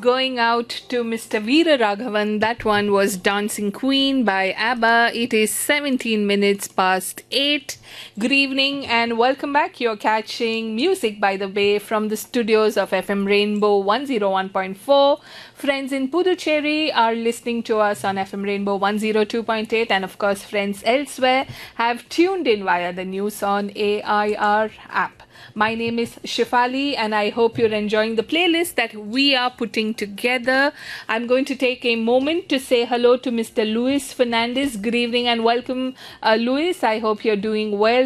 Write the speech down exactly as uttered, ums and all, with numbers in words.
going out to Mister Veera Raghavan. That one was Dancing Queen by ABBA. It is seventeen minutes past eight. Good evening and welcome back. You're catching Music by the Bay from the studios of F M Rainbow one oh one point four. Friends in Puducherry are listening to us on F M Rainbow one oh two point eight, and of course friends elsewhere have tuned in via the News on A I R app. My name is Shifali and I hope you're enjoying the playlist that we are putting together. I'm going to take a moment to say hello to Mister Luis Fernandez. Good evening and welcome, uh, Luis. I hope you're doing well.